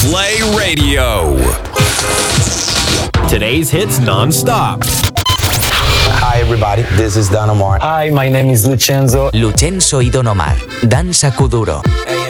Play Radio. Today's hits non-stop. Hi everybody, this is Don Omar. Hi, my name is Lucenzo. Lucenzo y Don Omar, Danza Kuduro. Hey,